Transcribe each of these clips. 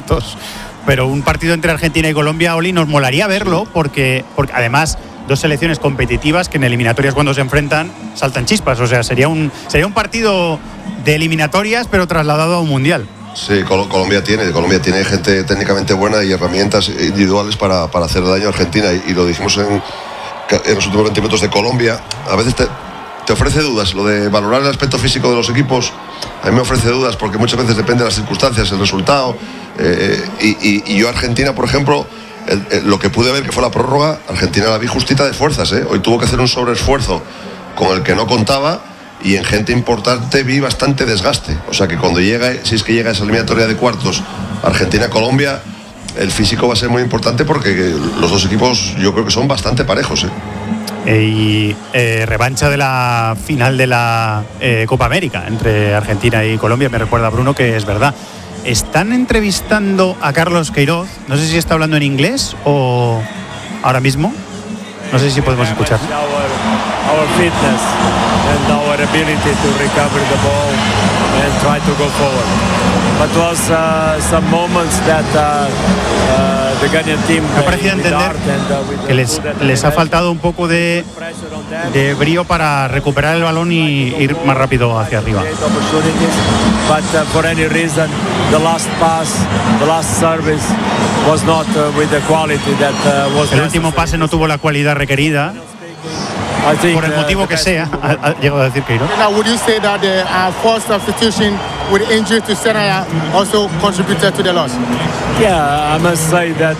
cuartos. Pero un partido entre Argentina y Colombia, Oli, nos molaría verlo porque además dos selecciones competitivas que en eliminatorias cuando se enfrentan saltan chispas. O sea, sería un partido de eliminatorias pero trasladado a un mundial. Sí, Colombia tiene gente técnicamente buena y herramientas individuales para hacer daño a Argentina, y lo dijimos en los últimos 20 minutos de Colombia. A veces te ofrece dudas lo de valorar el aspecto físico de los equipos. A mí me ofrece dudas porque muchas veces depende de las circunstancias, el resultado, y yo Argentina, por ejemplo, lo que pude ver que fue la prórroga, Argentina la vi justita de fuerzas, hoy tuvo que hacer un sobreesfuerzo con el que no contaba, y en gente importante vi bastante desgaste. O sea que cuando si es que llega esa eliminatoria de cuartos Argentina-Colombia, el físico va a ser muy importante porque los dos equipos yo creo que son bastante parejos. Y revancha de la final de la Copa América entre Argentina y Colombia. Me recuerda, Bruno, que es verdad. Están entrevistando a Carlos Queiroz. No sé si está hablando en inglés o ahora mismo. No sé si podemos escuchar. Our fitness and our ability to recover the ball and try to go forward. But was some moments that the Ghanaian team. Me parecía entender que les ha faltado un poco de brío para recuperar el balón y ir más rápido hacia arriba. But for any reason, the last pass, the last service was not with the quality that was. El último pase no tuvo la cualidad requerida. Por el motivo que sea, ha llegado a decir Queiroz. Would you say that the forced substitution with injury to Senaya also contributed to the loss? Yeah, I must say that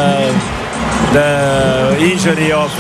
the injury of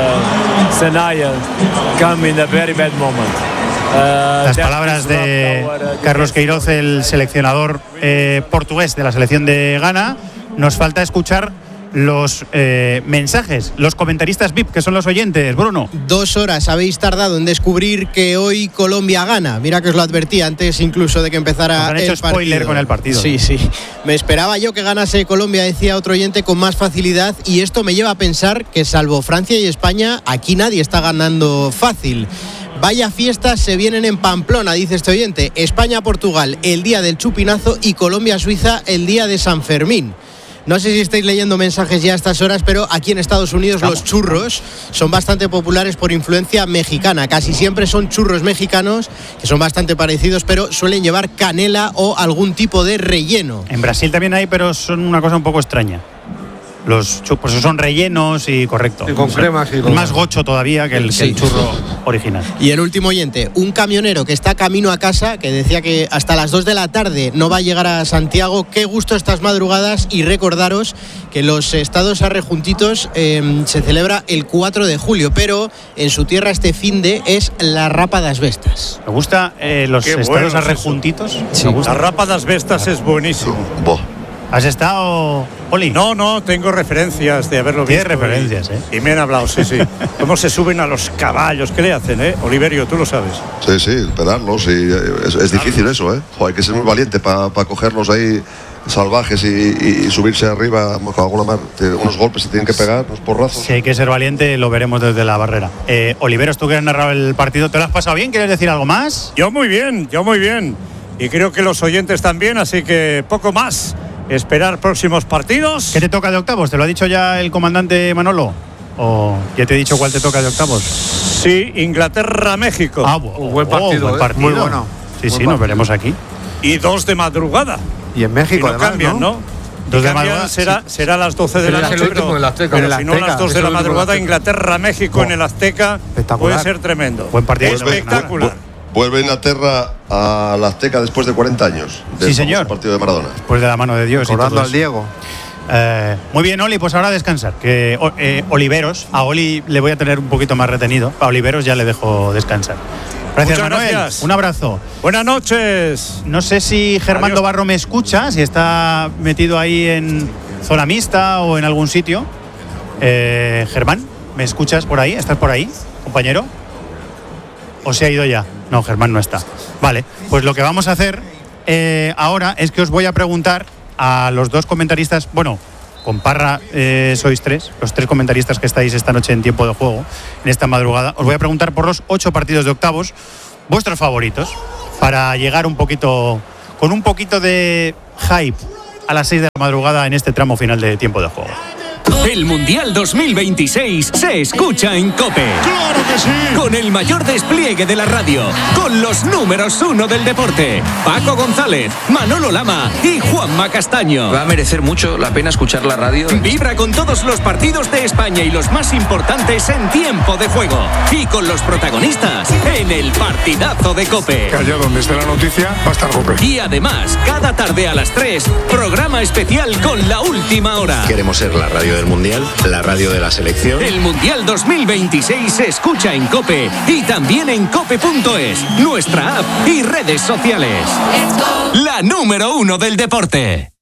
Senaya came in a very bad moment. Las palabras de Carlos Queiroz, el seleccionador portugués de la selección de Ghana. Nos falta escuchar los mensajes, los comentaristas VIP, que son los oyentes. Bruno. 2 horas habéis tardado en descubrir que hoy Colombia gana. Mira que os lo advertí antes incluso de que empezara han hecho spoiler con el partido. Sí. Me esperaba yo que ganase Colombia, decía otro oyente, con más facilidad, y esto me lleva a pensar que salvo Francia y España, aquí nadie está ganando fácil. Vaya fiestas se vienen en Pamplona, dice este oyente. España-Portugal el día del chupinazo y Colombia-Suiza el día de San Fermín. No sé si estáis leyendo mensajes ya a estas horas, pero aquí en Estados Unidos los churros son bastante populares por influencia mexicana. Casi siempre son churros mexicanos, que son bastante parecidos, pero suelen llevar canela o algún tipo de relleno. En Brasil también hay, pero son una cosa un poco extraña. Los churros son rellenos y correcto. Y con crema, sí. Más gocho todavía que el churro original. Y el último oyente, un camionero que está camino a casa, que decía que hasta las 2 de la tarde no va a llegar a Santiago. Qué gusto estas madrugadas, y recordaros que los estados arrejuntitos se celebra el 4 de julio, pero en su tierra este finde es la Rapa das Vestas. Me gusta los Qué estados bueno arrejuntitos. Sí. Me gusta. La Rapa das Vestas es buenísimo. ¿Has estado, Oli? No, tengo referencias de haberlo visto. Tienes referencias, y me han hablado, sí. Cómo se suben a los caballos, ¿qué le hacen, Oliverio, tú lo sabes. Sí, pelarlos, y es difícil eso, hay que ser muy valiente para cogerlos ahí salvajes y subirse arriba con alguna unos golpes se tienen que pegar, unos porrazos. Si hay que ser valiente, lo veremos desde la barrera. Oliveros, tú que has narrado el partido, ¿te lo has pasado bien? ¿Quieres decir algo más? Yo muy bien. Y creo que los oyentes también, así que poco más. Esperar próximos partidos. ¿Qué te toca de octavos? ¿Te lo ha dicho ya el comandante Manolo? ¿O ya te he dicho cuál te toca de octavos? Sí, Inglaterra-México. Buen partido, buen partido. Muy bueno. Sí, nos veremos aquí. Y 2 de madrugada. Y en México, y no además, cambian, ¿no? 2 de madrugada. Será a las 12 de la noche. Pero si no a las 2 de la madrugada, Inglaterra-México en el Azteca puede ser tremendo. Buen partido. Espectacular. Vuelve Inglaterra a la Azteca después de 40 años. Sí, señor. Partido de Maradona. Después de la mano de Dios. Recordando al Diego. Muy bien, Oli, pues ahora a descansar. Que Oliveros, a Oli le voy a tener un poquito más retenido. A Oliveros ya le dejo descansar. Gracias, Muchas Manuel. Gracias. Un abrazo. Buenas noches. No sé si Germán Dobarro me escucha, si está metido ahí en zona mixta o en algún sitio. Germán, ¿me escuchas por ahí? ¿Estás por ahí, compañero? ¿O se ha ido ya? No, Germán no está. Vale, pues lo que vamos a hacer ahora es que os voy a preguntar a los 2 comentaristas, bueno, con Parra sois 3, los 3 comentaristas que estáis esta noche en tiempo de juego, en esta madrugada. Os voy a preguntar por los 8 partidos de octavos, vuestros favoritos, para llegar con un poquito de hype a las 6 de la madrugada en este tramo final de tiempo de juego. El Mundial 2026 se escucha en COPE. ¡Claro que sí! Con el mayor despliegue de la radio, con los números 1 del deporte, Paco González, Manolo Lama y Juanma Castaño. Va a merecer mucho la pena escuchar la radio. Vibra con todos los partidos de España y los más importantes en tiempo de juego. Y con los protagonistas en el partidazo de COPE. Que allá donde esté la noticia va a estar COPE. Y además, cada tarde a las 3, programa especial con La Última Hora. Queremos ser la radio del Mundial, la radio de la selección. El Mundial 2026 se escucha en COPE y también en cope.es, nuestra app y redes sociales. La número 1 del deporte.